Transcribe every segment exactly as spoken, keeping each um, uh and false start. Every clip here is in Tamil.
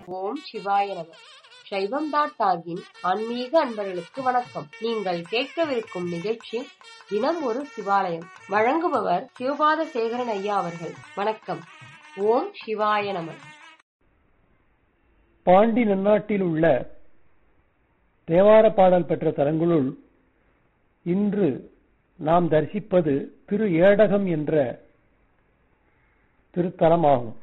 ஓம் சிவாய நம. சைவம் டாட் டாகின் ஆன்மீக அன்பர்களுக்கு வணக்கம். நீங்கள் கேட்கவிருக்கும் நிகழ்ச்சி தினம் ஒரு சிவாலயம். வழங்குபவர் சிவபாத சேகரன் ஐயா அவர்கள். வணக்கம். ஓம் சிவாய நம. பாண்டி நன்னாட்டில் உள்ள தேவார பாடல் பெற்ற தலங்களுள் இன்று நாம் தரிசிப்பது திரு ஏடகம் என்ற திருத்தலமாகும்.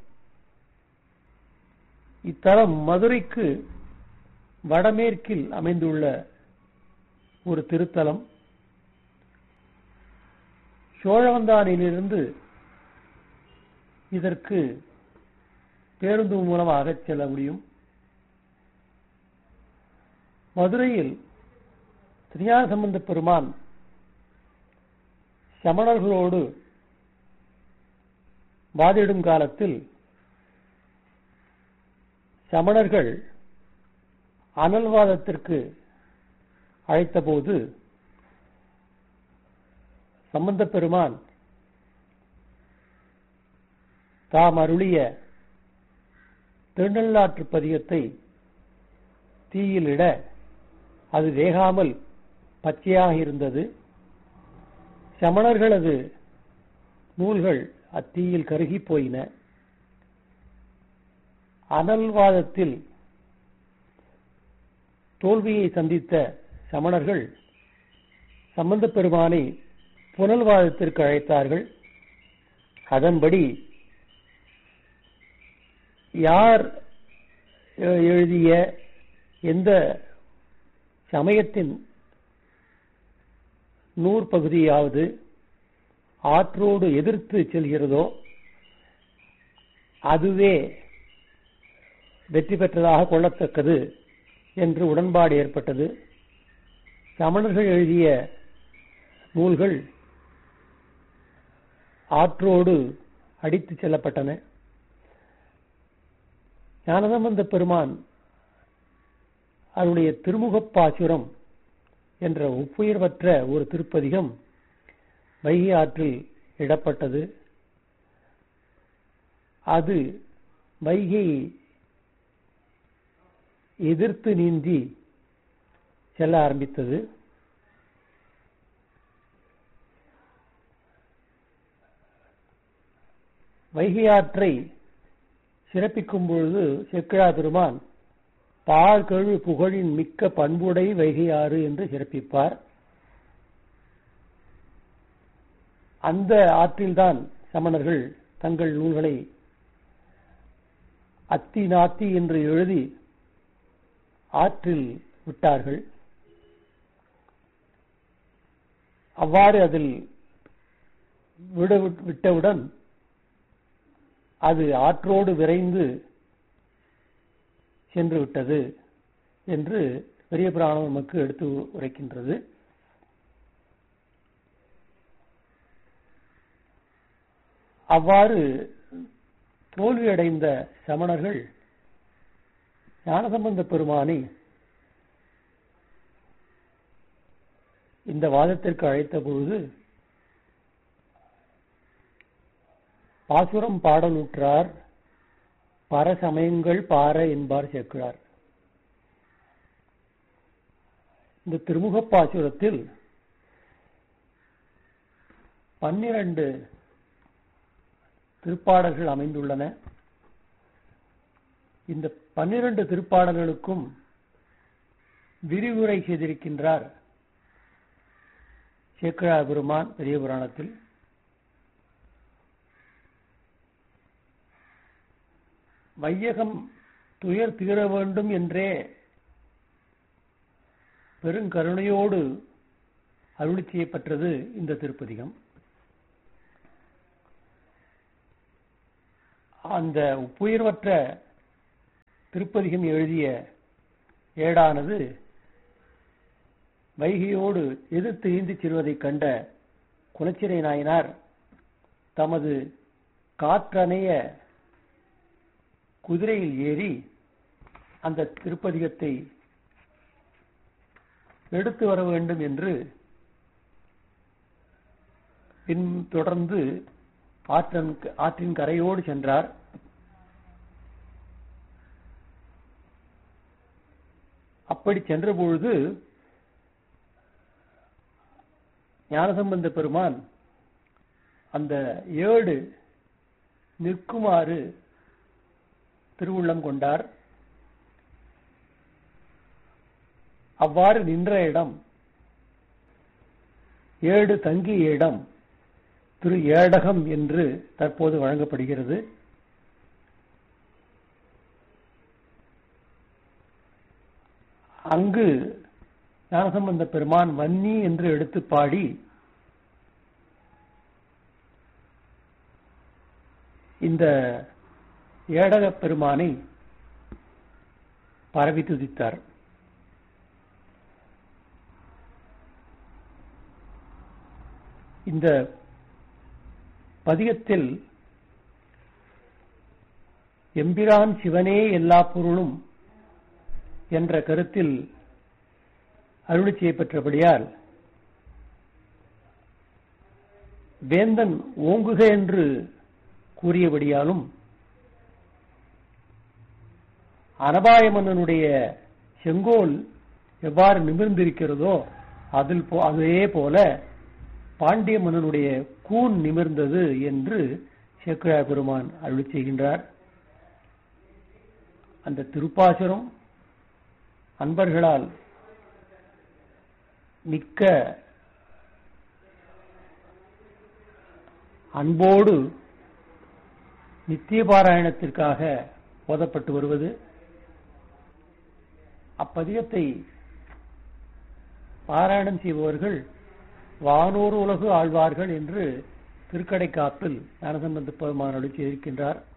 இத்தலம் மதுரைக்கு வடமேற்கில் அமைந்துள்ள ஒரு திருத்தலம். சோழவந்தானிலிருந்து இதற்கு பேருந்து மூலமாக செல்ல முடியும். மதுரையில் திருஞான சம்பந்த பெருமான் சமணர்களோடு வாதிடும் காலத்தில் சமணர்கள் அனல்வாதத்திற்கு அழைத்தபோது சம்பந்த பெருமான் தாம் அருளிய திருநள்ளாற்று பதிகத்தை தீயிலிட அது வேகாமல் பச்சையாக இருந்தது. சமணர்களது நூல்கள் அத்தீயில் கருகி போயின. அனல்வாதத்தில் தோல்வியை சந்தித்த சமணர்கள் சம்பந்த பெருமானை புனல்வாதத்திற்கு அழைத்தார்கள். அதன்படி யார் எழுதிய எந்த சமயத்தின் நூற்பகுதியாவது ஆற்றோடு எதிர்த்து செல்கிறதோ அதுவே வெற்றி பெற்றதாக கொள்ளத்தக்கது என்று உடன்பாடு ஏற்பட்டது. சமணர்கள் எழுதிய நூல்கள் ஆற்றோடு அடித்து செல்லப்பட்டன. ஞானசம்பந்த பெருமான் அவருடைய திருமுகப்பாசுரம் என்ற ஒப்புயர்வற்ற ஒரு திருப்பதிகம் வைகை ஆற்றில் இடப்பட்டது. அது வைகை எதிர்த்து நீந்தி செல்ல ஆரம்பித்தது. வைகை ஆற்றை சிறப்பிக்கும் பொழுது செக்கிழா பெருமான் பாழ்கழு புகழின் மிக்க பண்புடை வைகை ஆறு என்று சிறப்பிப்பார். அந்த ஆற்றில்தான் சமணர்கள் தங்கள் நூல்களை அத்தி நாத்தி என்று எழுதி ஆற்றில் விட்டார்கள். அவ்வாறு அதில் விட்டவுடன் அது ஆற்றோடு விரைந்து சென்று விட்டது என்று பெரிய புராணம் நமக்கு எடுத்து உரைக்கின்றது. அவ்வாறு தோல்வியடைந்த சமணர்கள் ஞானசம்பந்த பெருமானை இந்த வாதத்திற்கு அழைத்த பொழுது பாசுரம் பாடலுற்றார் பரசமயங்கள் பார என்பார் சேக்கிழார். இந்த திருமுகப் பாசுரத்தில் பன்னிரண்டு திருப்பாடல்கள் அமைந்துள்ளன. இந்த பன்னிரண்டு திருப்பாடல்களுக்கும் விரிவுரை செய்திருக்கின்றார் சேக்கிழா பெருமான் பெரிய புராணத்தில். வையகம் துயர் தீர வேண்டும் என்றே பெருங்கருணையோடு அருளி செய்யப்பட்டது இந்த திருப்பதிகம். அந்த உப்புயர்வற்ற திருப்பதிகம் எழுதிய ஏடானது வைகையோடு எதிர்த்து ஈந்து செல்வதைக் கண்ட குலச்சிறை நாயனார் தமது காற்றணைய குதிரையில் ஏறி அந்த திருப்பதிகத்தை எடுத்து வர வேண்டும் என்று பின் தொடர்ந்து ஆற்றின் ஆற்றின் கரையோடு சென்றார். அப்படி சென்ற பொழுது ஞானசம்பந்த பெருமான் அந்த ஏடு நிற்குமாறு திருவுள்ளம் கொண்டார். அவ்வாறு நின்ற இடம், ஏடு தங்கிய இடம் திரு ஏடகம் என்று தற்போது வழங்கப்படுகிறது. அங்கு ஞானசம்பந்த பெருமான் வன்னி என்று எடுத்து பாடி இந்த ஏடக பெருமானை பரவி துதித்தார். இந்த பதிகத்தில் எம்பிரான் சிவனே எல்லா பொருளும் என்ற கருத்தில் அருளி செய்யப்பெற்றபடியால் வேந்தன் ஓங்குக என்று கூறியபடியாலும் அனபாய மன்னனுடைய செங்கோல் எவ்வாறு நிமிர்ந்திருக்கிறதோ அதில் அதே போல பாண்டிய மன்னனுடைய கூன் நிமிர்ந்தது என்று சேக்கிழார் பெருமான் அருளி செய்கின்றார். அந்த திருப்பாசுரம் அன்பர்களால் மிக்க அன்போடு நித்திய பாராயணத்திற்காக ஓதப்பட்டு வருவது. அப்பதிகத்தை பாராயணம் செய்பவர்கள் வானோர் உலகு ஆழ்வார்கள் என்று திருக்கடைக்காப்பில் ஞானசம்பந்த பெருமான் அருளி செய்திருக்கின்றார்.